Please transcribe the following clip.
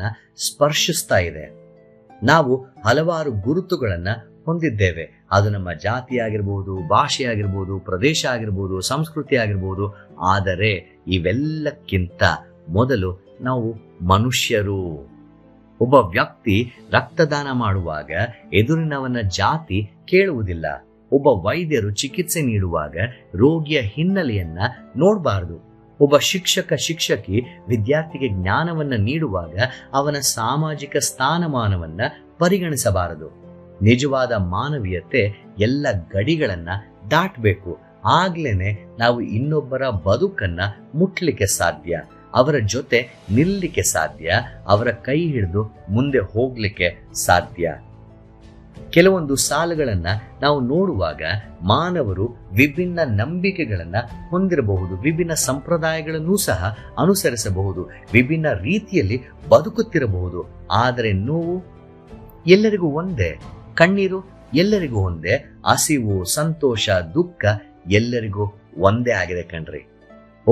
ಸ್ಪರ್ಶಿಸ್ತಾ ಇದೆ. ನಾವು ಹಲವಾರು ಗುರುತುಗಳನ್ನ ಹೊಂದಿದ್ದೇವೆ. ಅದು ನಮ್ಮ ಜಾತಿ ಆಗಿರ್ಬೋದು, ಭಾಷೆ ಆಗಿರ್ಬೋದು, ಪ್ರದೇಶ ಆಗಿರ್ಬೋದು, ಸಂಸ್ಕೃತಿ ಆಗಿರ್ಬೋದು. ಆದರೆ ಇವೆಲ್ಲಕ್ಕಿಂತ ಮೊದಲು ನಾವು ಮನುಷ್ಯರು. ಒಬ್ಬ ವ್ಯಕ್ತಿ ರಕ್ತದಾನ ಮಾಡುವಾಗ ಎದುರಿನವನ ಜಾತಿ ಕೇಳುವುದಿಲ್ಲ. ಒಬ್ಬ ವೈದ್ಯರು ಚಿಕಿತ್ಸೆ ನೀಡುವಾಗ ರೋಗಿಯ ಹಿನ್ನೆಲೆಯನ್ನ ನೋಡಬಾರದು. ಒಬ್ಬ ಶಿಕ್ಷಕಿ ವಿದ್ಯಾರ್ಥಿಗೆ ಜ್ಞಾನವನ್ನ ನೀಡುವಾಗ ಅವನ ಸಾಮಾಜಿಕ ಸ್ಥಾನಮಾನವನ್ನ ಪರಿಗಣಿಸಬಾರದು. ನಿಜವಾದ ಮಾನವೀಯತೆ ಎಲ್ಲ ಗಡಿಗಳನ್ನ ದಾಟಬೇಕು. ಆಗ್ಲೇನೆ ನಾವು ಇನ್ನೊಬ್ಬರ ಬದುಕನ್ನ ಮುಟ್ಲಿಕ್ಕೆ ಸಾಧ್ಯ, ಅವರ ಜೊತೆ ನಿಲ್ಲಲಿಕ್ಕೆ ಸಾಧ್ಯ, ಅವರ ಕೈ ಹಿಡಿದು ಮುಂದೆ ಹೋಗ್ಲಿಕ್ಕೆ ಸಾಧ್ಯ. ಕೆಲವೊಂದು ಸಾಲುಗಳನ್ನ ನಾವು ನೋಡುವಾಗ ಮಾನವರು ವಿಭಿನ್ನ ನಂಬಿಕೆಗಳನ್ನ ಹೊಂದಿರಬಹುದು, ವಿಭಿನ್ನ ಸಂಪ್ರದಾಯಗಳನ್ನೂ ಸಹ ಅನುಸರಿಸಬಹುದು, ವಿಭಿನ್ನ ರೀತಿಯಲ್ಲಿ ಬದುಕುತ್ತಿರಬಹುದು. ಆದರೆ ನೋವು ಎಲ್ಲರಿಗೂ ಒಂದೇ, ಕಣ್ಣೀರು ಎಲ್ಲರಿಗೂ ಒಂದೇ, ಹಸಿವು, ಸಂತೋಷ, ದುಃಖ ಎಲ್ಲರಿಗೂ ಒಂದೇ ಆಗಿದೆ ಕಣ್ರಿ.